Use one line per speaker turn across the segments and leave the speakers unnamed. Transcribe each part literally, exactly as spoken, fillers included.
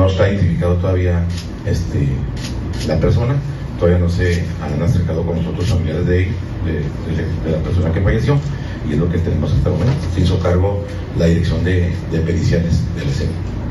no está identificado todavía este, la persona, todavía no se han acercado con nosotros familiares de, de, de, de la persona que falleció, y es lo que tenemos hasta el momento. Se hizo cargo la dirección de, de periciales del escena.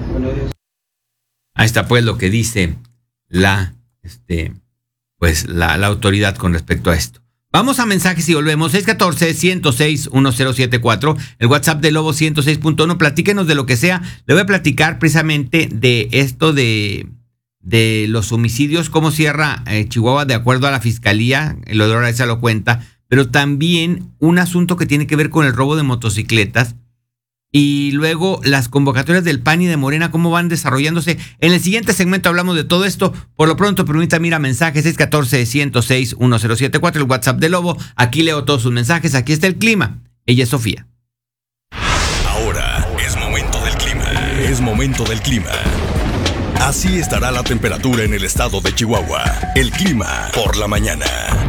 Ahí está pues lo que dice la, este, pues la, la autoridad con respecto a esto. Vamos a mensajes y volvemos. seis uno cuatro, uno cero seis, uno cero siete cuatro. El WhatsApp de Lobo ciento seis punto uno. Platíquenos de lo que sea. Le voy a platicar precisamente de esto de, de los homicidios, cómo cierra eh, Chihuahua de acuerdo a la fiscalía. El Odora esa lo cuenta. Pero también un asunto que tiene que ver con el robo de motocicletas. Y luego las convocatorias del P A N y de Morena, cómo van desarrollándose. En el siguiente segmento hablamos de todo esto. Por lo pronto, permítame ir a mensajes. seis uno cuatro, uno cero seis, uno cero siete cuatro, el WhatsApp de Lobo. Aquí leo todos sus mensajes. Aquí está el clima. Ella es Sofía.
Ahora es momento del clima. Es momento del clima. Así estará la temperatura en el estado de Chihuahua. El clima por la mañana.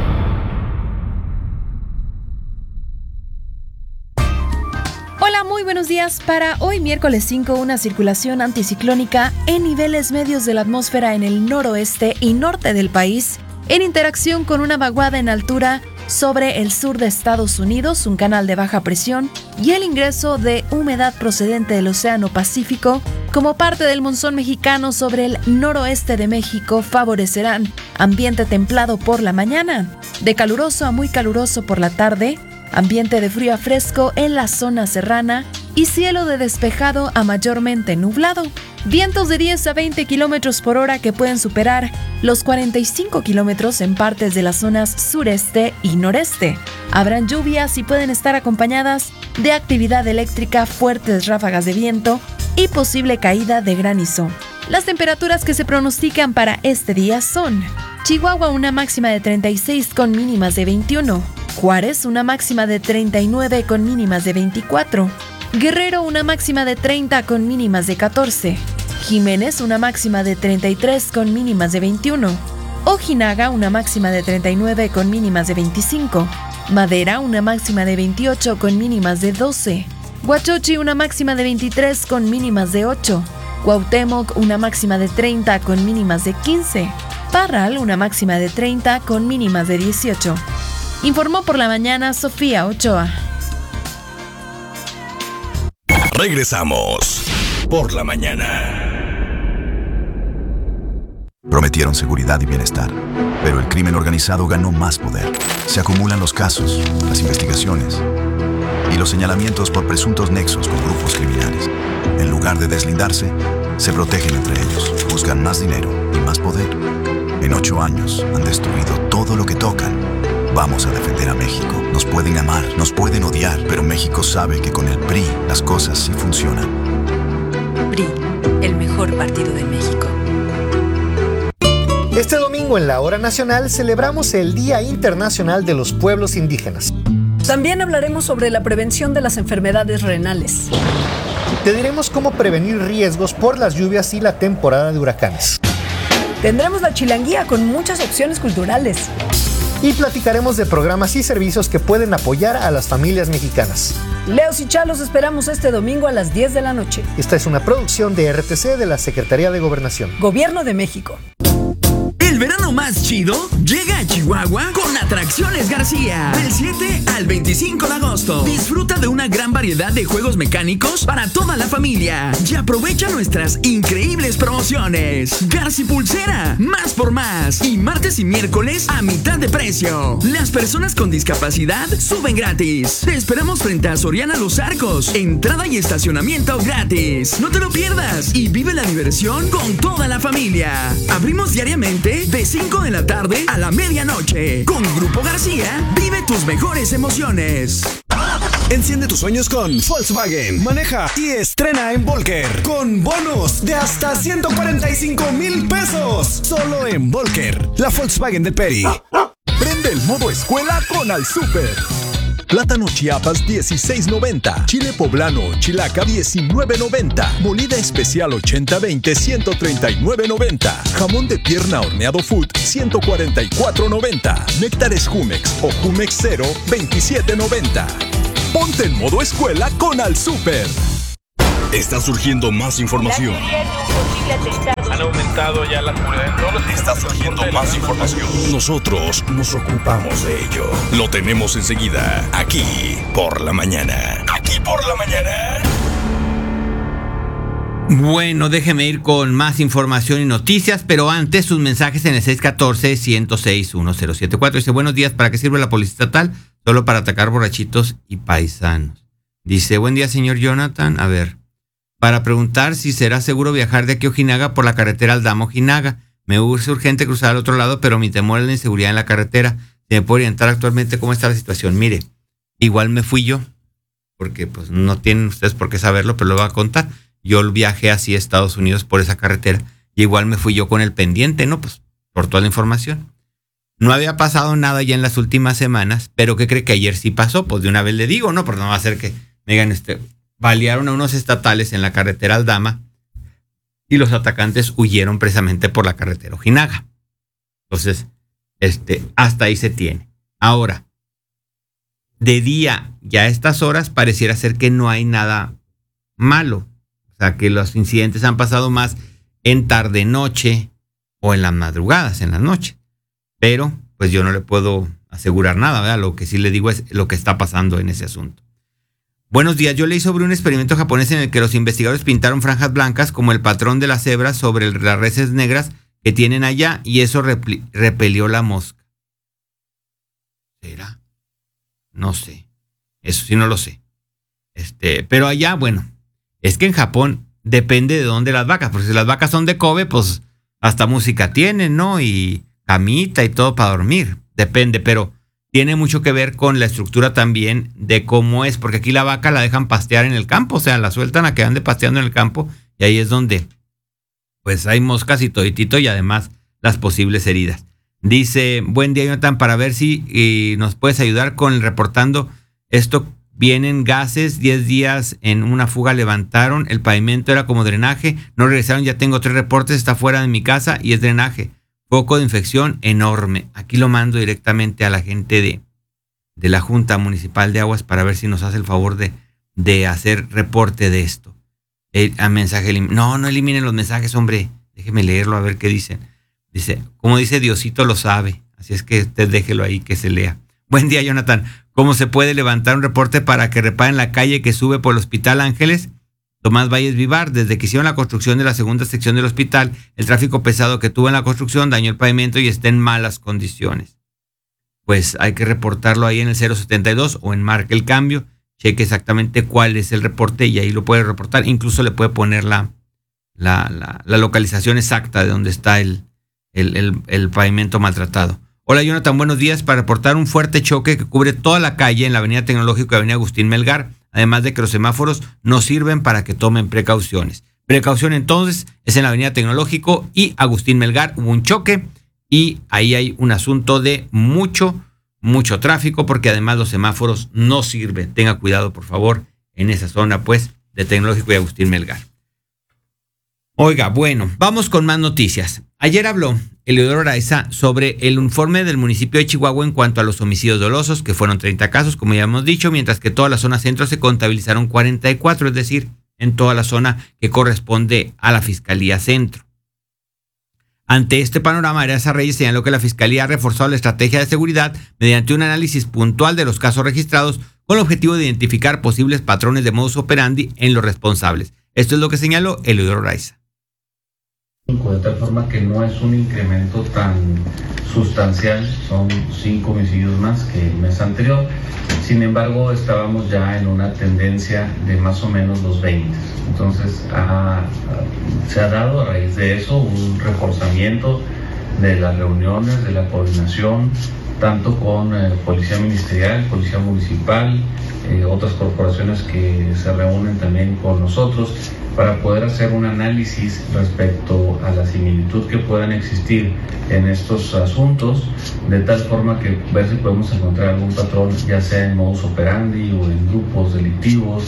Hola, muy buenos días. Para hoy miércoles cinco, una circulación anticiclónica en niveles medios de la atmósfera en el noroeste y norte del país, en interacción con una vaguada en altura sobre el sur de Estados Unidos, un canal de baja presión y el ingreso de humedad procedente del Océano Pacífico como parte del monzón mexicano sobre el noroeste de México favorecerán ambiente templado por la mañana, de caluroso a muy caluroso por la tarde, ambiente de frío a fresco en la zona serrana y cielo de despejado a mayormente nublado. Vientos de diez a veinte kilómetros por hora que pueden superar los cuarenta y cinco kilómetros en partes de las zonas sureste y noreste. Habrán lluvias y pueden estar acompañadas de actividad eléctrica, fuertes ráfagas de viento y posible caída de granizo. Las temperaturas que se pronostican para este día son: Chihuahua, una máxima de treinta y seis con mínimas de veintiuno. Juárez, una máxima de treinta y nueve con mínimas de veinticuatro. Guerrero, una máxima de treinta con mínimas de catorce. Jiménez, una máxima de treinta y tres con mínimas de veintiuno. Ojinaga, una máxima de treinta y nueve con mínimas de veinticinco. Madera, una máxima de veintiocho con mínimas de doce. Huachochi, una máxima de veintitrés con mínimas de ocho. Cuauhtémoc, una máxima de treinta con mínimas de quince. Parral, una máxima de treinta con mínimas de dieciocho. Informó por la mañana Sofía Ochoa.
Regresamos por la mañana.
Prometieron seguridad y bienestar, pero el crimen organizado ganó más poder. Se acumulan los casos, las investigaciones y los señalamientos por presuntos nexos con grupos criminales. En lugar de deslindarse, se protegen entre ellos, buscan más dinero y más poder. En ocho años han destruido todo lo que tocan. Vamos a defender a México. Nos pueden amar, nos pueden odiar, pero México sabe que con el P R I las cosas sí funcionan.
P R I, el mejor partido de México.
Este domingo en la Hora Nacional celebramos el Día Internacional de los Pueblos Indígenas.
También hablaremos sobre la prevención de las enfermedades renales.
Te diremos cómo prevenir riesgos por las lluvias y la temporada de huracanes.
Tendremos la chilanguía con muchas opciones culturales.
Y platicaremos de programas y servicios que pueden apoyar a las familias mexicanas.
Leos y Chalos esperamos este domingo a las diez de la noche.
Esta es una producción de R T C de la Secretaría de Gobernación.
Gobierno de México.
El verano más chido llega a Chihuahua con Atracciones García. Del siete al veinticinco de agosto. Disfruta de una gran variedad de juegos mecánicos para toda la familia. Y aprovecha nuestras increíbles promociones. Garci Pulsera, más por más. Y martes y miércoles a mitad de precio. Las personas con discapacidad suben gratis. Te esperamos frente a Soriana Los Arcos. Entrada y estacionamiento gratis. No te lo pierdas y vive la diversión con toda la familia. Abrimos diariamente de cinco de la tarde a la medianoche. Con Grupo García, vive tus mejores emociones.
Enciende tus sueños con Volkswagen. Maneja y estrena en Volker con bonos de hasta ciento cuarenta y cinco mil pesos. Solo en Volker, la Volkswagen de Peri.
Prende el modo escuela con Al Super. Plátano Chiapas dieciséis noventa, chile poblano Chilaca diecinueve noventa, molida especial ochenta veinte ciento treinta y nueve noventa, jamón de pierna horneado Food ciento cuarenta y cuatro noventa, néctares Jumex o Jumex Cero veintisiete noventa. Ponte en modo escuela con Al Super. Está surgiendo más información.
La teoría de un posible atentado aumentado ya la seguridad en todos los...
Está surgiendo más información. Nosotros nos ocupamos de ello. Lo tenemos enseguida, aquí por la mañana. Aquí por la mañana.
Bueno, déjeme ir con más información y noticias, pero antes sus mensajes en el seis uno cuatro, uno cero seis, uno cero siete cuatro. Dice, buenos días, ¿para qué sirve la policía estatal? Solo para atacar borrachitos y paisanos. Dice, buen día, señor Jonathan. A ver, para preguntar si será seguro viajar de aquí a Ojinaga por la carretera Aldama-Ojinaga. Me urge urgente cruzar al otro lado, pero mi temor es la inseguridad en la carretera. ¿Se me puede orientar actualmente cómo está la situación? Mire, igual me fui yo, porque pues no tienen ustedes por qué saberlo, pero lo voy a contar. Yo viajé así a Estados Unidos por esa carretera y igual me fui yo con el pendiente, ¿no? Pues por toda la información. No había pasado nada ya en las últimas semanas, pero ¿qué cree que ayer sí pasó? Pues de una vez le digo, ¿no? Porque no va a ser que me digan, este, balearon a unos estatales en la carretera Aldama y los atacantes huyeron precisamente por la carretera Ojinaga. Entonces, este, hasta ahí se tiene. Ahora, de día, ya a estas horas, pareciera ser que no hay nada malo. O sea, que los incidentes han pasado más en tarde-noche o en las madrugadas, en las noches. Pero, pues yo no le puedo asegurar nada, ¿verdad? Lo que sí le digo es lo que está pasando en ese asunto. Buenos días, yo leí sobre un experimento japonés en el que los investigadores pintaron franjas blancas como el patrón de las cebras sobre las reses negras que tienen allá y eso repli- repelió la mosca. ¿Será? No sé. Eso sí no lo sé. Este, pero allá, bueno, es que en Japón depende de dónde las vacas, porque si las vacas son de Kobe, pues hasta música tienen, ¿no? Y camita y todo para dormir. Depende, pero tiene mucho que ver con la estructura también de cómo es, porque aquí la vaca la dejan pastear en el campo, o sea, la sueltan a que ande pasteando en el campo y ahí es donde pues hay moscas y toditito y además las posibles heridas. Dice, buen día, Jonathan, para ver si y nos puedes ayudar con el reportando esto. Vienen gases, diez días en una fuga levantaron, el pavimento era como drenaje, no regresaron, ya tengo tres reportes, está fuera de mi casa y es drenaje. Foco de infección enorme. Aquí lo mando directamente a la gente de, de la Junta Municipal de Aguas para ver si nos hace el favor de, de hacer reporte de esto. El, a mensaje, no, no eliminen los mensajes, hombre, déjeme leerlo a ver qué dicen. Dice, como dice Diosito lo sabe, así es que usted déjelo ahí que se lea. Buen día, Jonathan. ¿Cómo se puede levantar un reporte para que reparen la calle que sube por el Hospital Ángeles? Tomás Valles Vivar, desde que hicieron la construcción de la segunda sección del hospital, el tráfico pesado que tuvo en la construcción dañó el pavimento y está en malas condiciones. Pues hay que reportarlo ahí en el cero setenta y dos o en Marque el Cambio. Cheque exactamente cuál es el reporte y ahí lo puede reportar. Incluso le puede poner la, la, la, la localización exacta de donde está el, el, el, el pavimento maltratado. Hola, Jonathan, buenos días. Para reportar un fuerte choque que cubre toda la calle en la avenida Tecnológico y avenida Agustín Melgar, además de que los semáforos no sirven para que tomen precauciones. Precaución entonces es en la avenida Tecnológico y Agustín Melgar, hubo un choque y ahí hay un asunto de mucho, mucho tráfico porque además los semáforos no sirven. Tenga cuidado, por favor, en esa zona, pues, de Tecnológico y Agustín Melgar. Oiga, bueno, vamos con más noticias. Ayer habló Eleodoro Araiza sobre el informe del municipio de Chihuahua en cuanto a los homicidios dolosos, que fueron treinta casos, como ya hemos dicho, mientras que toda la zona centro se contabilizaron cuarenta y cuatro, es decir, en toda la zona que corresponde a la Fiscalía Centro. Ante este panorama, Araiza Reyes señaló que la Fiscalía ha reforzado la estrategia de seguridad mediante un análisis puntual de los casos registrados con el objetivo de identificar posibles patrones de modus operandi en los responsables. Esto es lo que señaló Eleodoro Araiza.
De tal forma que no es un incremento tan sustancial, son cinco homicidios más que el mes anterior. Sin embargo, estábamos ya en una tendencia de más o menos los veinte. Entonces, ha, se ha dado a raíz de eso un reforzamiento de las reuniones, de la coordinación, tanto con eh, Policía Ministerial, Policía Municipal, eh, otras corporaciones que se reúnen también con nosotros, para poder hacer un análisis respecto a la similitud que puedan existir en estos asuntos, de tal forma que ver si podemos encontrar algún patrón, ya sea en modus operandi o en grupos delictivos.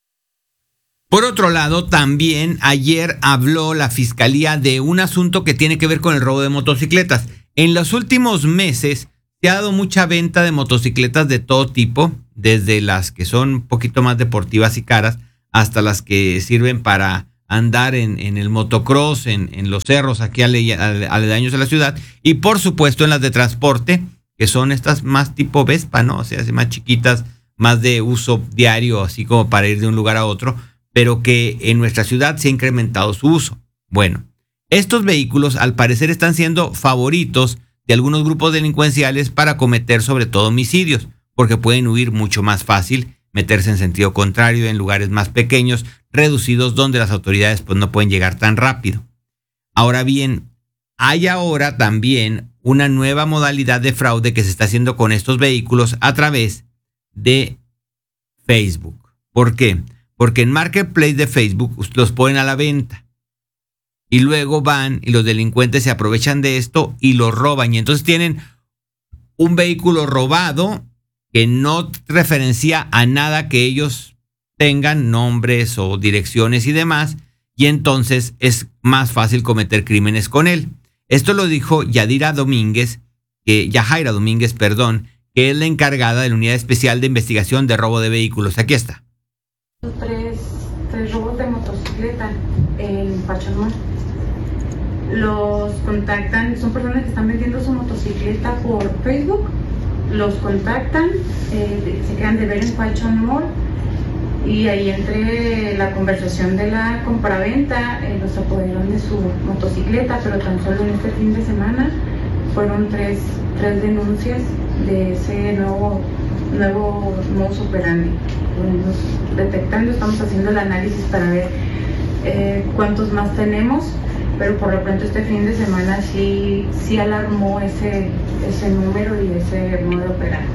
Por otro lado, también ayer habló la Fiscalía de un asunto que tiene que ver con el robo de motocicletas. En los últimos meses se ha dado mucha venta de motocicletas de todo tipo, desde las que son un poquito más deportivas y caras, hasta las que sirven para andar en, en el motocross, en, en los cerros aquí ale, ale, aledaños de la ciudad, y por supuesto en las de transporte, que son estas más tipo Vespa, ¿no? O sea, más chiquitas, más de uso diario, así como para ir de un lugar a otro, pero que en nuestra ciudad se ha incrementado su uso. Bueno, estos vehículos al parecer están siendo favoritos de algunos grupos delincuenciales para cometer sobre todo homicidios, porque pueden huir mucho más fácil, meterse en sentido contrario en lugares más pequeños, reducidos, donde las autoridades pues no pueden llegar tan rápido. Ahora bien, hay ahora también una nueva modalidad de fraude que se está haciendo con estos vehículos a través de Facebook. ¿Por qué? Porque en Marketplace de Facebook los ponen a la venta y luego van y los delincuentes se aprovechan de esto y lo roban, y entonces tienen un vehículo robado que no referencia a nada que ellos tengan, nombres o direcciones y demás, y entonces es más fácil cometer crímenes con él. Esto lo dijo Yadira Domínguez, que, Yajaira Domínguez, perdón, que es la encargada de la Unidad Especial de Investigación de Robo de Vehículos. Aquí está.
Tres, tres robos de motocicleta en Pachamón. Los contactan, son personas que están vendiendo su motocicleta por Facebook, los contactan, eh, se quedan de ver en Falchon Mall, y ahí entre la conversación de la compraventa eh, los apoderaron de su motocicleta, pero tan solo en este fin de semana fueron tres, tres denuncias de ese nuevo, nuevo modus operandi. Venimos detectando, estamos haciendo el análisis para ver eh, cuántos más tenemos, pero por lo pronto este fin de semana sí, sí alarmó ese, ese número y ese modo operandi.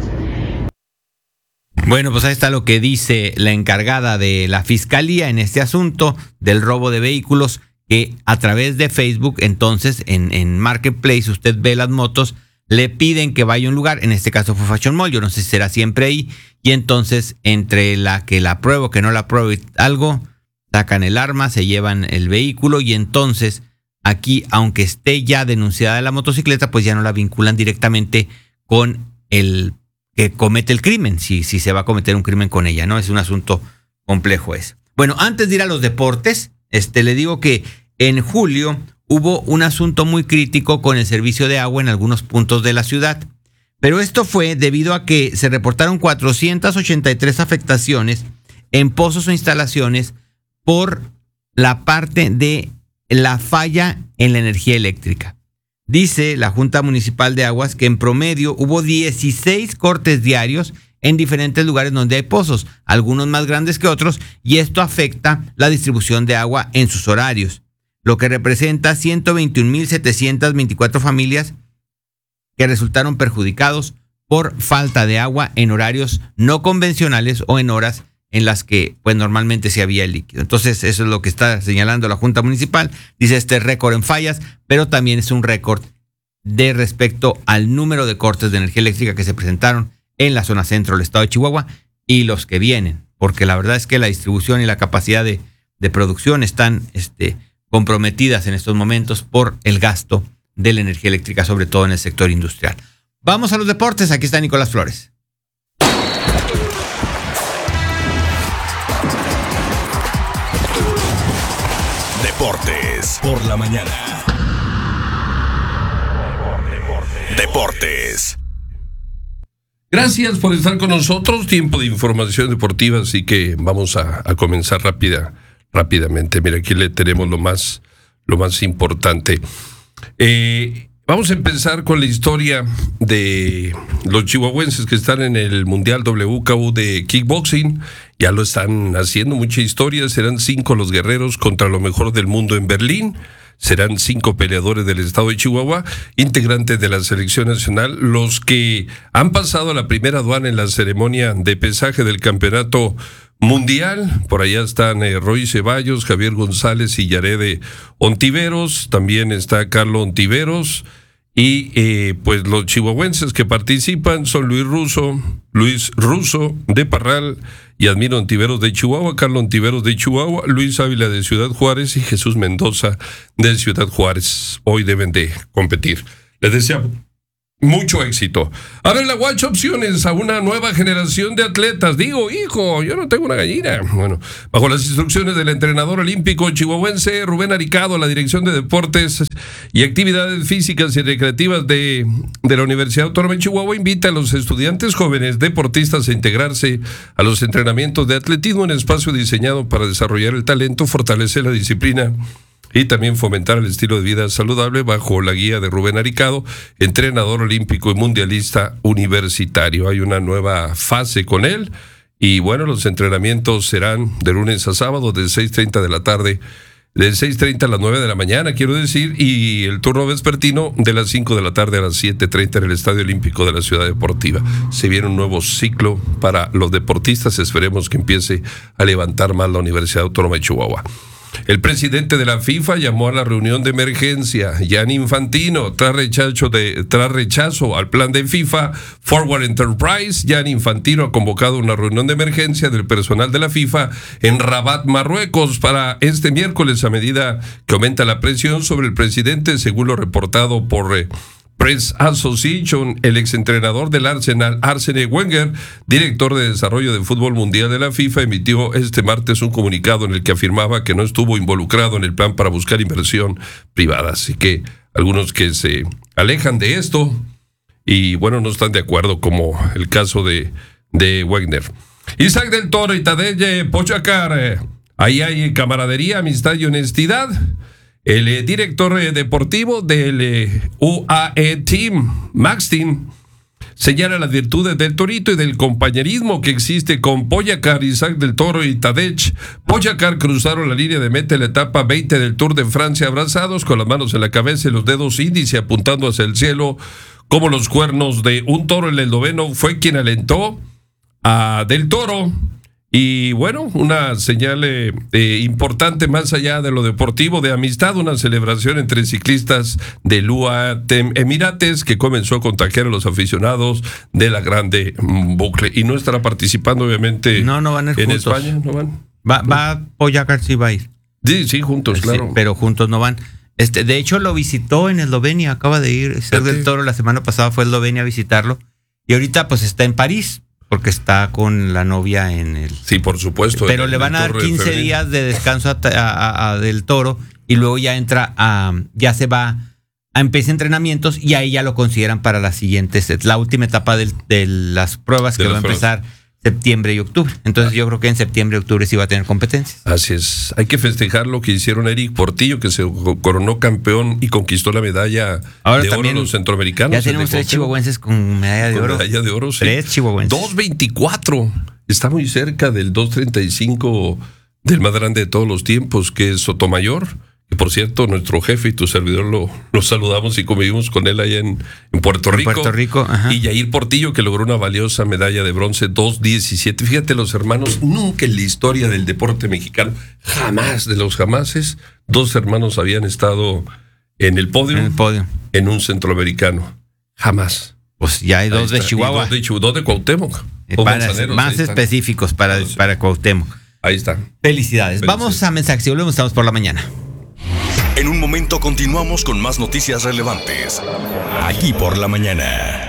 Bueno, pues ahí está lo que dice la encargada de la Fiscalía en este asunto del robo de vehículos, que a través de Facebook, entonces en, en Marketplace, usted ve las motos, le piden que vaya a un lugar, en este caso fue Fashion Mall, yo no sé si será siempre ahí, y entonces entre la que la apruebo, que no la apruebo y algo, sacan el arma, se llevan el vehículo, y entonces aquí, aunque esté ya denunciada la motocicleta, pues ya no la vinculan directamente con el que comete el crimen, si, si se va a cometer un crimen con ella, ¿no? Es un asunto complejo ese. Bueno, antes de ir a los deportes, este, le digo que en julio hubo un asunto muy crítico con el servicio de agua en algunos puntos de la ciudad. Pero esto fue debido a que se reportaron cuatrocientas ochenta y tres afectaciones en pozos o instalaciones por la parte de la falla en la energía eléctrica. Dice la Junta Municipal de Aguas que en promedio hubo dieciséis cortes diarios en diferentes lugares donde hay pozos, algunos más grandes que otros, y esto afecta la distribución de agua en sus horarios, lo que representa ciento veintiún mil setecientas veinticuatro familias que resultaron perjudicados por falta de agua en horarios no convencionales o en horas en las que pues normalmente se había el líquido. Entonces eso es lo que está señalando la Junta Municipal. Dice este récord en fallas, pero también es un récord de respecto al número de cortes de energía eléctrica que se presentaron en la zona centro del estado de Chihuahua y los que vienen, porque la verdad es que la distribución y la capacidad de, de producción están este, comprometidas en estos momentos por el gasto de la energía eléctrica, sobre todo en el sector industrial. Vamos a los deportes, aquí está Nicolás Flores.
Deportes por la mañana. Deportes.
Gracias por estar con nosotros. Tiempo de información deportiva, así que vamos a, a comenzar rápida, rápidamente. Mira, aquí le tenemos lo más, lo más importante. Eh, vamos a empezar con la historia de los chihuahuenses que están en el Mundial W K U de Kickboxing. Ya lo están haciendo, mucha historia. Serán cinco los guerreros contra lo mejor del mundo en Berlín. Serán cinco peleadores del estado de Chihuahua, integrantes de la selección nacional, los que han pasado a la primera aduana en la ceremonia de pesaje del campeonato mundial. Por allá están eh, Roy Ceballos, Javier González y Yared Ontiveros. También está Carlos Ontiveros. Y eh, pues los chihuahuenses que participan son Luis Russo, Luis Russo de Parral, Yadmiro Ontiveros de Chihuahua, Carlos Ontiveros de Chihuahua, Luis Ávila de Ciudad Juárez y Jesús Mendoza de Ciudad Juárez. Hoy deben de competir. Les deseamos, mucho éxito. Abre la Watch opciones a una nueva generación de atletas. Digo, hijo, yo no tengo una gallina. Bueno, bajo las instrucciones del entrenador olímpico chihuahuense Rubén Aricado, la Dirección de Deportes y Actividades Físicas y Recreativas de, de la Universidad Autónoma de Chihuahua, invita a los estudiantes jóvenes deportistas a integrarse a los entrenamientos de atletismo en espacio diseñado para desarrollar el talento, fortalecer la disciplina y también fomentar el estilo de vida saludable bajo la guía de Rubén Aricado, entrenador olímpico y mundialista universitario. Hay una nueva fase con él y bueno, los entrenamientos serán de lunes a sábado de seis treinta de la tarde, de seis treinta a las nueve de la mañana, quiero decir, y el turno vespertino de las cinco de la tarde a las siete treinta en el Estadio Olímpico de la Ciudad Deportiva. Se viene un nuevo ciclo para los deportistas, esperemos que empiece a levantar más la Universidad Autónoma de Chihuahua. El presidente de la FIFA llamó a la reunión de emergencia. Gianni Infantino, tras rechazo, de, tras rechazo al plan de FIFA Forward Enterprise, Gianni Infantino ha convocado una reunión de emergencia del personal de la FIFA en Rabat, Marruecos, para este miércoles, a medida que aumenta la presión sobre el presidente, según lo reportado por Eh, Press Association. El exentrenador del Arsenal, Arsene Wenger, director de desarrollo de fútbol mundial de la FIFA, emitió este martes un comunicado en el que afirmaba que no estuvo involucrado en el plan para buscar inversión privada. Así que algunos que se alejan de esto y bueno, no están de acuerdo, como el caso de, de Wenger. Isaac del Toro y Tadej Pogačar, eh, ahí hay camaradería, amistad y honestidad. El eh, director eh, deportivo del eh, U A E Team, Max Team, señala las virtudes del torito y del compañerismo que existe con Pogačar. Isaac del Toro y Tadej Pogačar cruzaron la línea de meta en la etapa veinte del Tour de Francia abrazados, con las manos en la cabeza y los dedos índice apuntando hacia el cielo como los cuernos de un toro. El esloveno fue quien alentó a Del Toro. Y bueno, una señal eh, eh, importante más allá de lo deportivo, de amistad, una celebración entre ciclistas del U A E Team Emirates que comenzó a contagiar a los aficionados de la grande bucle. Y no estará participando, obviamente,
no, no van a ir
en
juntos.
España. ¿No van?
Va, va Pogačar, sí va a ir.
Sí, sí, juntos, claro.
Sí, pero juntos no van. Este, de hecho, lo visitó en Eslovenia, acaba de ir. Isaac del Toro la semana pasada fue a Eslovenia a visitarlo. Y ahorita pues está en París, porque está con la novia en el...
Sí, por supuesto.
Pero le van a dar quince días de descanso a, a, a Del Toro y luego ya entra a... Ya se va a empezar entrenamientos y ahí ya lo consideran para las siguientes... La última etapa de, de las pruebas de que va a empezar septiembre y octubre. Entonces yo creo que en septiembre y octubre sí va a tener competencias.
Así es. Hay que festejar lo que hicieron Eric Portillo, que se coronó campeón y conquistó la medalla
Ahora
de
también
oro a los centroamericanos.
Ya tenemos tres chihuahuenses con medalla de
con
oro.
Medalla de oro, sí.
Tres chihuahuenses.
dos veinticuatro. Está muy cerca del dos treinta y cinco del más grande de todos los tiempos, que es Sotomayor. Que por cierto, nuestro jefe y tu servidor lo, lo saludamos y convivimos con él allá en, en Puerto Rico.
En Puerto Rico, ajá.
Y Yair Portillo, que logró una valiosa medalla de bronce, dos diecisiete. Fíjate, los hermanos, nunca en la historia del deporte mexicano, jamás de los jamases, dos hermanos habían estado en el podio,
en, el podio.
en un centroamericano. Jamás.
Pues ya hay dos de Chihuahua.
Dos de, dos de Cuauhtémoc.
Eh, para, más específicos para, para Cuauhtémoc.
Ahí está.
Felicidades. Felicidades. Vamos a mensajes y volvemos, estamos por la mañana.
En un momento continuamos con más noticias relevantes. Aquí por la mañana.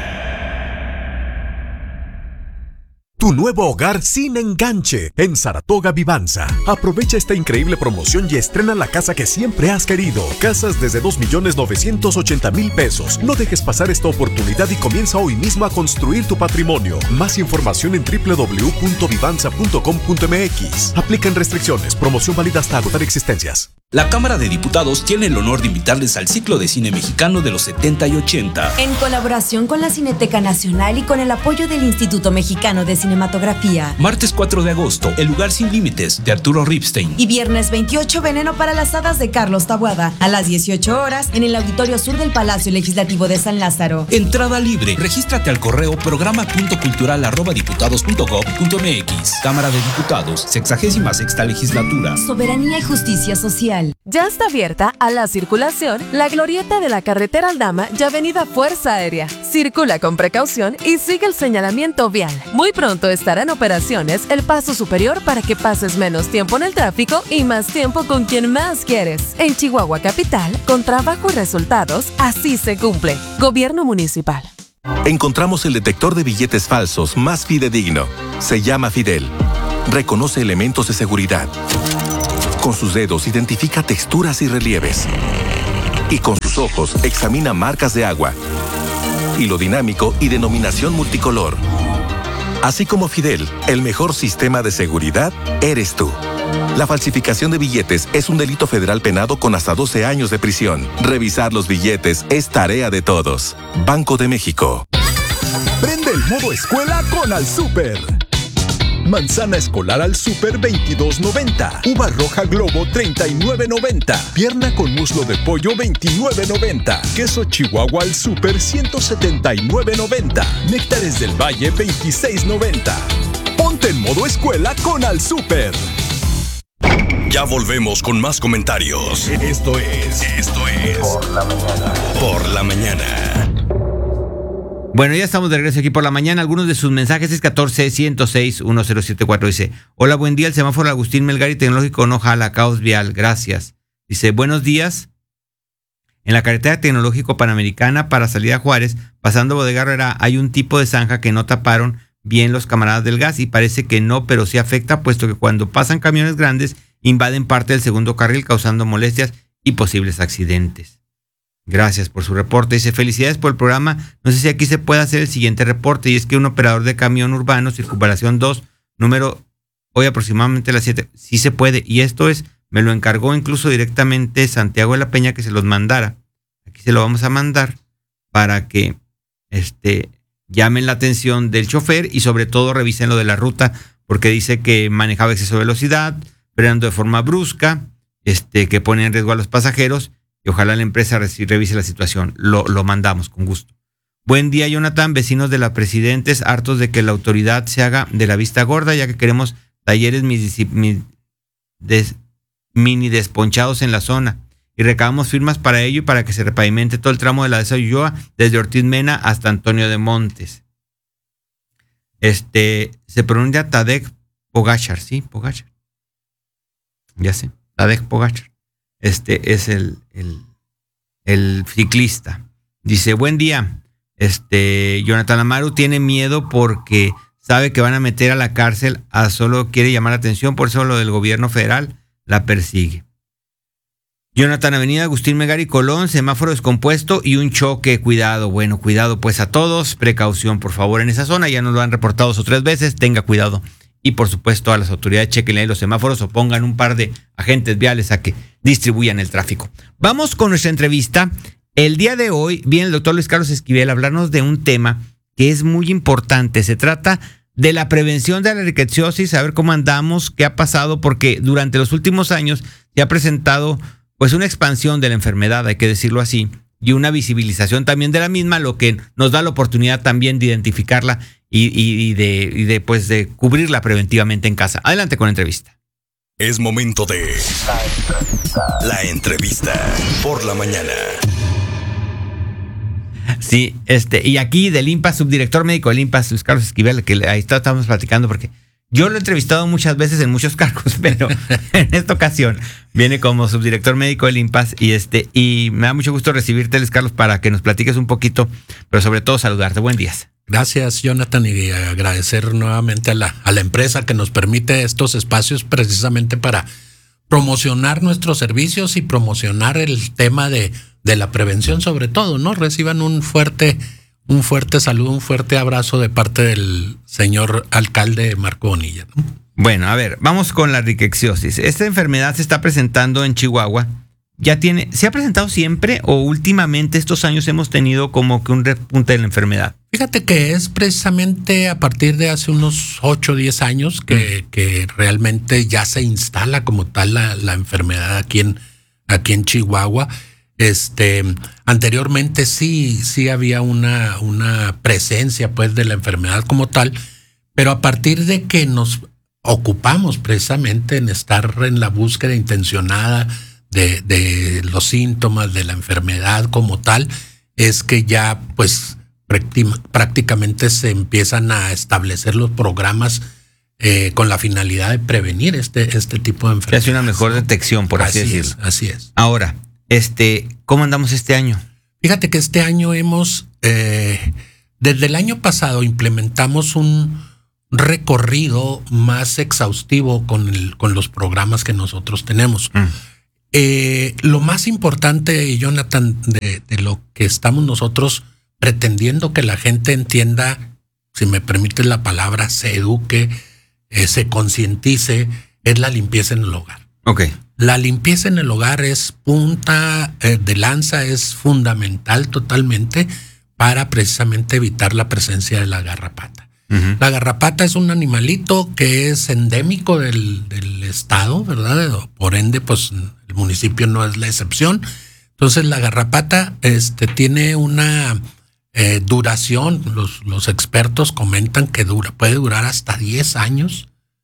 Tu nuevo hogar sin enganche en Saratoga Vivanza. Aprovecha esta increíble promoción y estrena la casa que siempre has querido. Casas desde dos millones novecientos ochenta mil pesos. No dejes pasar esta oportunidad y comienza hoy mismo a construir tu patrimonio. Más información en doble u doble u doble u punto vivanza punto com punto m x. Aplican restricciones. Promoción válida hasta agotar existencias.
La Cámara de Diputados tiene el honor de invitarles al ciclo de cine mexicano de los setenta y ochenta.
En colaboración con la Cineteca Nacional y con el apoyo del Instituto Mexicano de Cinematografía.
Martes cuatro de agosto, El lugar sin límites, de Arturo Ripstein.
Y viernes veintiocho, Veneno para las hadas, de Carlos Taboada. A las dieciocho horas, en el Auditorio Sur del Palacio Legislativo de San Lázaro.
Entrada libre. Regístrate al correo programa punto cultural arroba diputados punto gob punto m x. Cámara de Diputados, sexagésima sexta legislatura.
Soberanía y justicia social.
Ya está abierta a la circulación la glorieta de la carretera Aldama y avenida Fuerza Aérea. Circula con precaución y sigue el señalamiento vial. Muy pronto estará en operaciones el paso superior para que pases menos tiempo en el tráfico y más tiempo con quien más quieres. En Chihuahua Capital, con trabajo y resultados, así se cumple. Gobierno Municipal.
Encontramos el detector de billetes falsos más fidedigno. Se llama Fidel. Reconoce elementos de seguridad. Con sus dedos identifica texturas y relieves. Y con sus ojos examina marcas de agua, hilo dinámico y denominación multicolor. Así como Fidel, el mejor sistema de seguridad eres tú. La falsificación de billetes es un delito federal penado con hasta doce años de prisión. Revisar los billetes es tarea de todos. Banco de México.
Prende el modo escuela con Al Súper. Manzana escolar al Súper veintidós noventa. Uva roja Globo treinta y nueve noventa. Pierna con muslo de pollo veintinueve noventa. Queso Chihuahua al Súper ciento setenta y nueve noventa. Néctares del Valle veintiséis noventa. Ponte en modo escuela con Al Súper.
Ya volvemos con más comentarios. Esto es, esto es Por la Mañana. Por la Mañana.
Bueno, ya estamos de regreso aquí por la mañana. Algunos de sus mensajes es catorce, ciento seis, uno cero siete cuatro. Dice, hola, buen día, el semáforo Agustín Melgar y Tecnológico no jala, caos vial, gracias. Dice, buenos días. En la carretera Tecnológico Panamericana para salir a Juárez, pasando Bodega Herrera, hay un tipo de zanja que no taparon bien los camaradas del gas y parece que no, pero sí afecta, puesto que cuando pasan camiones grandes invaden parte del segundo carril causando molestias y posibles accidentes. Gracias por su reporte. Dice, felicidades por el programa. No sé si aquí se puede hacer el siguiente reporte, y es que un operador de camión urbano, circunvalación dos, número, hoy aproximadamente las siete, sí se puede. Y esto es, me lo encargó incluso directamente Santiago de la Peña que se los mandara. Aquí se lo vamos a mandar para que este, llamen la atención del chofer y sobre todo revisen lo de la ruta, porque dice que manejaba exceso de velocidad, frenando de forma brusca, este, que pone en riesgo a los pasajeros. Y ojalá la empresa revise la situación. Lo, lo mandamos con gusto. Buen día, Jonathan. Vecinos de la Presidentes, hartos de que la autoridad se haga de la vista gorda, ya que queremos talleres mis, mis, des, mini desponchados en la zona. Y recabamos firmas para ello y para que se repavimente todo el tramo de la Dehesa Ulloa, desde Ortiz Mena hasta Antonio de Montes. Este, se pronuncia Tadek Pogachar, ¿sí? Pogachar. Ya sé, Tadek Pogachar. Este es el, el, el ciclista. Dice, buen día. Este, Jonathan Amaru tiene miedo porque sabe que van a meter a la cárcel, a solo quiere llamar la atención, por eso lo del gobierno federal la persigue. Jonathan, Avenida Agustín Melgar y Colón, semáforo descompuesto y un choque, cuidado. Bueno, cuidado pues a todos, precaución por favor en esa zona, ya nos lo han reportado dos o tres veces, tenga cuidado. Y por supuesto a las autoridades chequenle los semáforos o pongan un par de agentes viales a que distribuyan el tráfico. Vamos con nuestra entrevista. El día de hoy viene el doctor Luis Carlos Esquivel a hablarnos de un tema que es muy importante. Se trata de la prevención de la riqueciosis, a ver cómo andamos, qué ha pasado, porque durante los últimos años se ha presentado pues una expansión de la enfermedad, hay que decirlo así, y una visibilización también de la misma, lo que nos da la oportunidad también de identificarla y, y, y, de, y de, pues, de cubrirla preventivamente en casa. Adelante con la entrevista.
Es momento de La Entrevista. La Entrevista por la Mañana.
Sí, este, y aquí del INPAS, subdirector médico del INPAS, Luis Carlos Esquivel, que ahí está, estamos platicando porque yo lo he entrevistado muchas veces en muchos cargos, pero en esta ocasión viene como subdirector médico del INPAS y este y me da mucho gusto recibirte, Luis Carlos, para que nos platiques un poquito, pero sobre todo saludarte. Buen día.
Gracias, Jonathan, y agradecer nuevamente a la, a la empresa que nos permite estos espacios precisamente para promocionar nuestros servicios y promocionar el tema de, de la prevención sobre todo, ¿no? Reciban un fuerte, un fuerte saludo, un fuerte abrazo de parte del señor alcalde Marco Bonilla, ¿no?
Bueno, a ver, vamos con la riqueciosis. Esta enfermedad se está presentando en Chihuahua. ¿Ya tiene, se ha presentado siempre o últimamente estos años hemos tenido como que un repunte de la enfermedad?
Fíjate que es precisamente a partir de hace unos ocho o diez años que, mm. que realmente ya se instala como tal la, la enfermedad aquí en, aquí en Chihuahua. Este, anteriormente sí, sí había una, una presencia pues de la enfermedad como tal, pero a partir de que nos ocupamos precisamente en estar en la búsqueda intencionada de, de los síntomas de la enfermedad como tal, es que ya pues prácticamente se empiezan a establecer los programas eh, con la finalidad de prevenir este, este tipo de enfermedades.
Es una mejor detección, por así, así decirlo.
Es, así es.
Ahora, este, ¿cómo andamos este año?
Fíjate que este año hemos eh, desde el año pasado implementamos un recorrido más exhaustivo con, el, con los programas que nosotros tenemos. Mm. Eh, lo más importante, Jonathan, de, de lo que estamos nosotros pretendiendo que la gente entienda, si me permites la palabra, se eduque, eh, se concientice, es la limpieza en el hogar.
Okay.
La limpieza en el hogar es punta eh, de lanza, es fundamental totalmente para precisamente evitar la presencia de la garrapata. Uh-huh. La garrapata es un animalito que es endémico del, del estado, ¿verdad? Por ende, pues el municipio no es la excepción. Entonces la garrapata este, tiene una eh, duración, los, los expertos comentan que dura, puede durar hasta diez años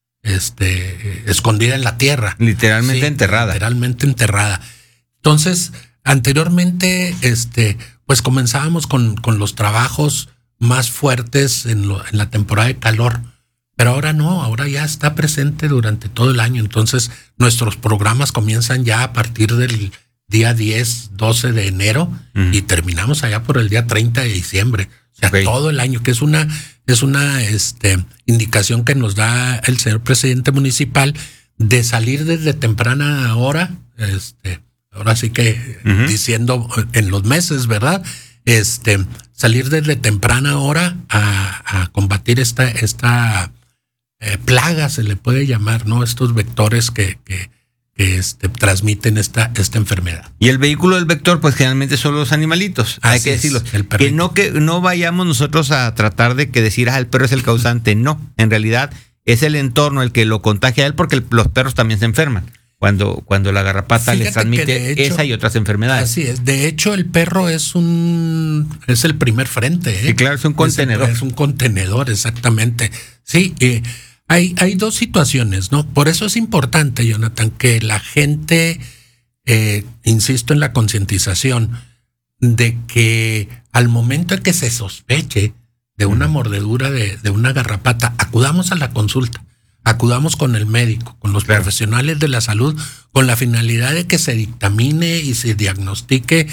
este, escondida en la tierra.
Literalmente sí, enterrada.
Literalmente enterrada. Entonces, anteriormente, este, pues comenzábamos con, con los trabajos más fuertes en, lo, en la temporada de calor, pero ahora no, ahora ya está presente durante todo el año. Entonces nuestros programas comienzan ya a partir del día diez, doce de enero uh-huh. y terminamos allá por el día treinta de diciembre, o sea, okay. todo el año, que es una, es una este, indicación que nos da el señor presidente municipal de salir desde temprana hora, este, ahora sí que uh-huh. diciendo en los meses, ¿verdad? Este, salir desde temprana hora a, a combatir esta, esta eh, plaga, se le puede llamar, ¿no? Estos vectores que, que, que este, transmiten esta, esta enfermedad.
Y el vehículo del vector, pues generalmente son los animalitos, Así hay que decirlo. Que no, que no vayamos nosotros a tratar de que decir, ah, el perro es el causante. No, en realidad es el entorno el que lo contagia a él, porque el, los perros también se enferman. Cuando, cuando la garrapata Fíjate les transmite hecho, esa y otras enfermedades.
Así es. De hecho, el perro es un es el primer frente. ¿eh?
Sí, claro, es un contenedor.
Es, es un contenedor, exactamente. Sí, eh, hay, hay dos situaciones, ¿no? Por eso es importante, Jonathan, que la gente, eh, insisto en la concientización, de que al momento en que se sospeche de una mordedura de, de una garrapata, acudamos a la consulta. Acudamos con el médico, con los claro. profesionales de la salud, con la finalidad de que se dictamine y se diagnostique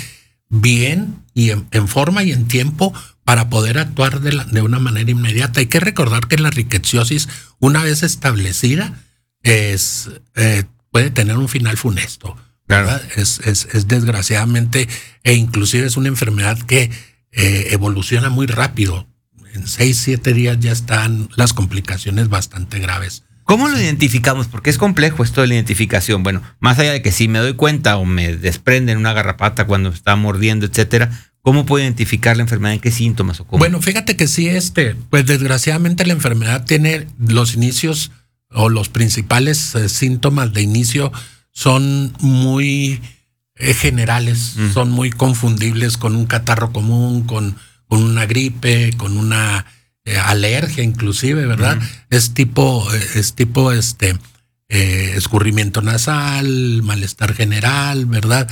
bien y en, en forma y en tiempo para poder actuar de, la, de una manera inmediata. Hay que recordar que la rickettsiosis, una vez establecida, es, eh, puede tener un final funesto. Claro. Es, es, es desgraciadamente, e inclusive es una enfermedad que eh, evoluciona muy rápido. En seis, siete días ya están las complicaciones bastante graves.
¿Cómo lo identificamos? Porque es complejo esto de la identificación. Bueno, más allá de que si me doy cuenta o me desprenden una garrapata cuando me está mordiendo, etcétera, ¿cómo puedo identificar la enfermedad? ¿En qué síntomas o cómo?
Bueno, fíjate que sí, este, pues desgraciadamente la enfermedad tiene los inicios o los principales eh, síntomas de inicio son muy eh, generales, mm. son muy confundibles con un catarro común, con con una gripe, con una eh, alergia inclusive, ¿verdad? Uh-huh. Es tipo, es tipo este eh, escurrimiento nasal, malestar general, ¿verdad?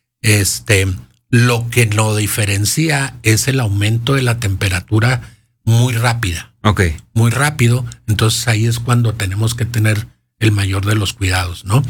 Este, lo que lo diferencia es el aumento de la temperatura muy rápida.
Ok.
Muy rápido. Entonces ahí es cuando tenemos que tener el mayor de los cuidados, ¿no?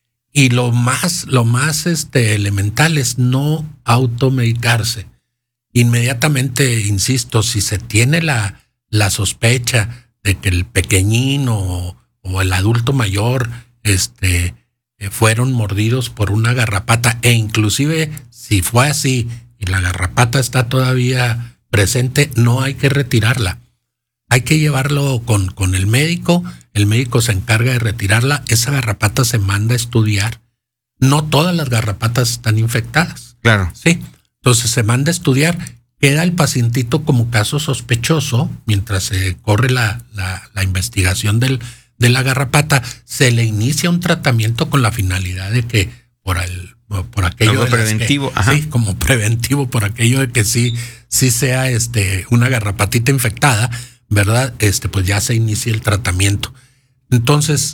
Y lo más, lo más este, elemental es no automedicarse. Inmediatamente, insisto, si se tiene la, la sospecha de que el pequeñín o, o el adulto mayor este, eh, fueron mordidos por una garrapata, e inclusive si fue así y la garrapata está todavía presente, no hay que retirarla. Hay que llevarlo con, con el médico, el médico se encarga de retirarla, esa garrapata se manda a estudiar. No todas las garrapatas están infectadas.
Claro.
Sí. Entonces se manda a estudiar, queda el pacientito como caso sospechoso, mientras se corre la, la, la investigación del, de la garrapata, se le inicia un tratamiento con la finalidad de que por el, por aquello
como preventivo,
que,
ajá.
sí, como preventivo, por aquello de que sí, sí sea este una garrapatita infectada, ¿verdad? Este, pues ya se inicia el tratamiento. Entonces,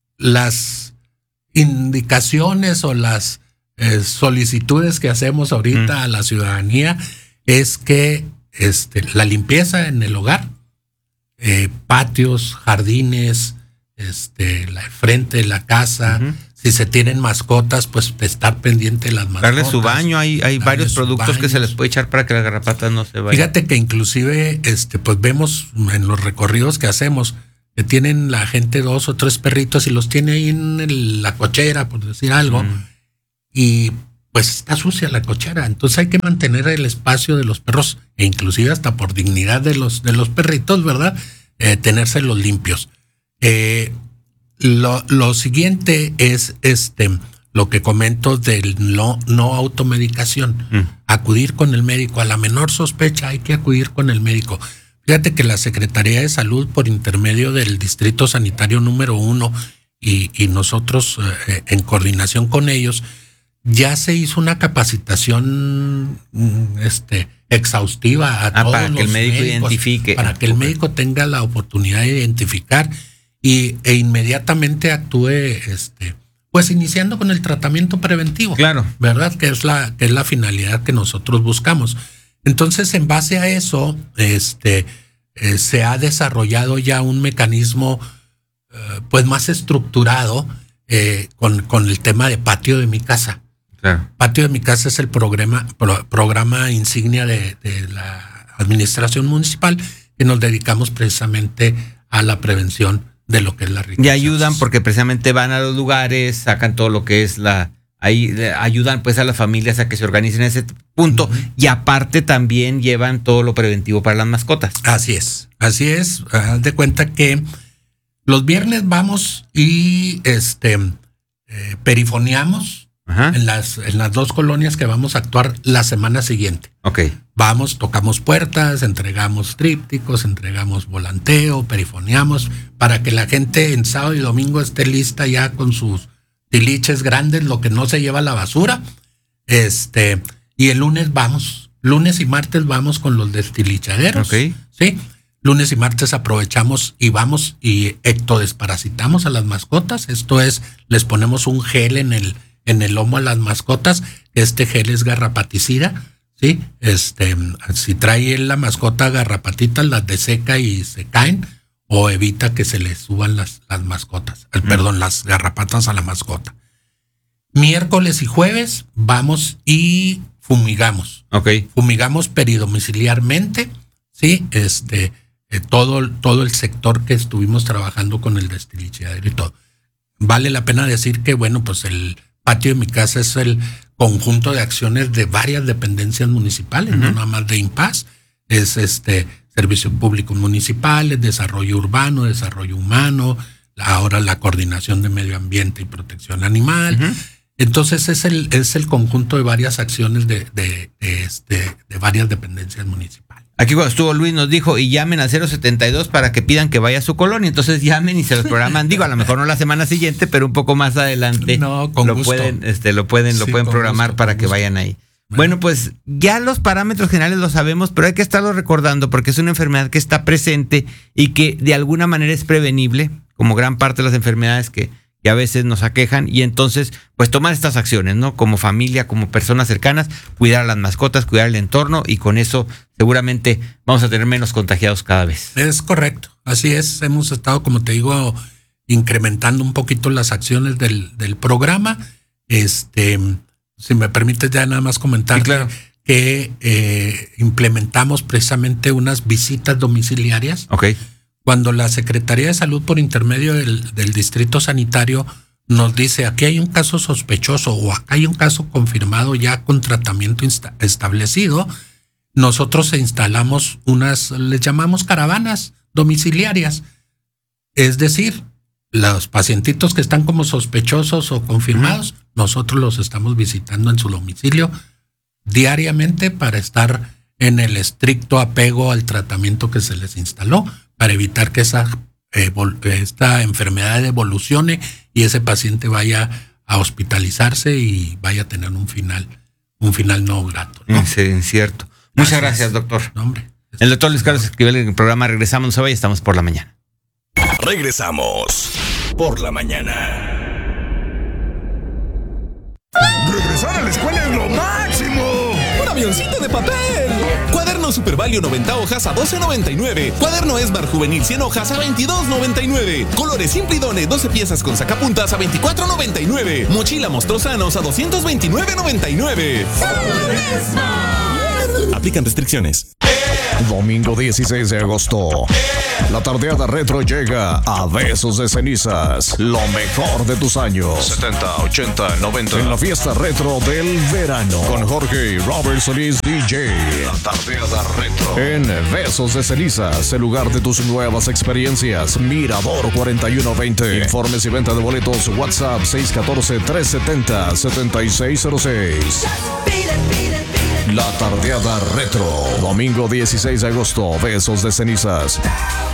las indicaciones o las Eh, solicitudes que hacemos ahorita mm. a la ciudadanía es que este, la limpieza en el hogar, eh, patios, jardines, este, la frente de la casa, uh-huh. Si se tienen mascotas, pues estar pendiente de las mascotas.
Darle su baño, hay, hay varios productos que se les puede echar para que las garrapatas no se vayan.
Fíjate que inclusive este, pues vemos en los recorridos que hacemos que tienen la gente dos o tres perritos y los tiene ahí en el, la cochera, por decir algo, mm. y pues está sucia la cochera. Entonces hay que mantener el espacio de los perros, e inclusive hasta por dignidad de los, de los perritos, ¿verdad? Eh, tenérselos limpios. Eh, Lo, lo siguiente es este lo que comento del no, no automedicación. Mm. Acudir con el médico. A la menor sospecha hay que acudir con el médico. Fíjate que la Secretaría de Salud, por intermedio del Distrito Sanitario número uno y, y nosotros eh, en coordinación con ellos, ya se hizo una capacitación este, exhaustiva a
ah,
todos
para que
los
el médico
médicos,
identifique.
para que el médico tenga la oportunidad de identificar y e inmediatamente actúe, este, pues iniciando con el tratamiento preventivo.
Claro.
¿Verdad? Que es la, que es la finalidad que nosotros buscamos. Entonces, en base a eso, este, eh, se ha desarrollado ya un mecanismo, eh, pues más estructurado eh, con, con el tema de Patio de mi Casa.
Claro.
Patio de mi Casa es el programa, pro, programa insignia de, de la administración municipal que nos dedicamos precisamente a la prevención de lo que es la riqueza.
Y ayudan porque precisamente van a los lugares, sacan todo lo que es la... Ahí ayudan pues a las familias a que se organicen en ese punto. Uh-huh. Y aparte también llevan todo lo preventivo para las mascotas.
Así es, así es. Haz de cuenta que los viernes vamos y este eh, perifoneamos en las, en las dos colonias que vamos a actuar la semana siguiente.
Ok.
Vamos, tocamos puertas, entregamos trípticos, entregamos volanteo, perifoneamos, para que la gente en sábado y domingo esté lista ya con sus tiliches grandes, lo que no se lleva a la basura. Este, y el lunes vamos, lunes y martes vamos con los destilichaderos.
Ok.
Sí. Lunes y martes aprovechamos y vamos y ectodesparasitamos a las mascotas. Esto es, les ponemos un gel en el en el lomo a las mascotas. Este gel es garrapaticida, ¿sí? Este, si trae la mascota garrapatitas, las deseca y se caen, o evita que se les suban las, las mascotas, mm. perdón, las garrapatas a la mascota. Miércoles y jueves vamos y fumigamos.
Ok.
Fumigamos peridomiciliarmente, ¿sí? Este, eh, todo, todo el sector que estuvimos trabajando con el destilichadero y todo. Vale la pena decir que, bueno, pues el Patio de mi Casa es el conjunto de acciones de varias dependencias municipales, uh-huh. no nada más de INPAS, es este Servicios Públicos Municipales, Desarrollo Urbano, Desarrollo Humano, ahora la Coordinación de Medio Ambiente y Protección Animal. Uh-huh. Entonces es el, es el conjunto de varias acciones de, de, de, este, de varias dependencias municipales.
Aquí cuando estuvo Luis nos dijo, y llamen a cero setenta y dos para que pidan que vaya a su colonia. Entonces llamen y se los programan. Digo, a lo mejor no la semana siguiente, pero un poco más adelante.
No, con
lo
gusto.
pueden, este, lo pueden,
sí,
lo pueden programar
gusto,
para que
gusto.
vayan ahí. Bueno. bueno, pues ya los parámetros generales los sabemos, pero hay que estarlos recordando porque es una enfermedad que está presente y que de alguna manera es prevenible, como gran parte de las enfermedades que, que a veces nos aquejan, y entonces pues tomar estas acciones, ¿no? Como familia, como personas cercanas, cuidar a las mascotas, cuidar el entorno, y con eso seguramente vamos a tener menos contagiados cada vez.
Es correcto, así es. Hemos estado, como te digo, incrementando un poquito las acciones del, del programa. Este, si me permites ya nada más comentar
sí, claro.
que eh, implementamos precisamente unas visitas domiciliarias.
Ok.
Cuando la Secretaría de Salud, por intermedio del, del Distrito Sanitario, nos dice aquí hay un caso sospechoso o acá hay un caso confirmado ya con tratamiento insta- establecido, nosotros instalamos unas, les llamamos caravanas domiciliarias. Es decir, los pacientitos que están como sospechosos o confirmados, uh-huh. nosotros los estamos visitando en su domicilio diariamente para estar en el estricto apego al tratamiento que se les instaló, para evitar que esa eh, esta enfermedad evolucione y ese paciente vaya a hospitalizarse y vaya a tener un final, un final no grato, ¿no?
Sí, cierto. Muchas gracias, gracias doctor.
No, hombre.
El doctor Luis Carlos Esquivel en el programa Regresamos, no se vaya, estamos por la mañana.
Regresamos por la mañana.
Regresar a la escuela es lo máximo. avioncito de papel. Cuaderno Super Value noventa hojas a doce noventa y nueve. Cuaderno Esmar Juvenil cien hojas a veintidós noventa y nueve. Colores Simplidone doce piezas con sacapuntas a veinticuatro noventa y nueve. Mochila Mostrosanos a doscientos veintinueve noventa y nueve. Aplican restricciones.
Domingo dieciséis de agosto. La tardeada retro llega a Besos de Cenizas. Lo mejor de tus años. setenta, ochenta, noventa. En la fiesta retro del verano. Con Jorge y Robert Solís D J. La tardeada retro. En Besos de Cenizas, el lugar de tus nuevas experiencias. Mirador cuarenta y uno veinte. Informes y venta de boletos. WhatsApp seis uno cuatro, tres siete cero, siete seis cero seis. La tardeada retro. Domingo dieciséis de agosto. Besos de Cenizas.